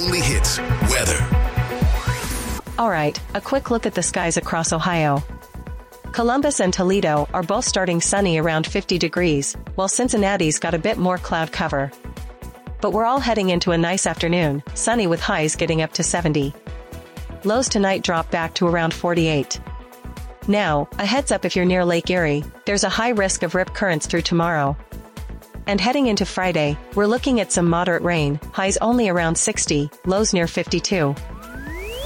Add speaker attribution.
Speaker 1: only hits, weather.
Speaker 2: All right, a quick look at the skies across Ohio. Columbus and Toledo are both starting sunny around 50 degrees, while Cincinnati's got a bit more cloud cover. But we're all heading into a nice afternoon, sunny with highs getting up to 70. Lows tonight drop back to around 48. Now, a heads up if you're near Lake Erie, there's a high risk of rip currents through tomorrow. And heading into Friday, we're looking at some moderate rain, highs only around 60, lows near 52.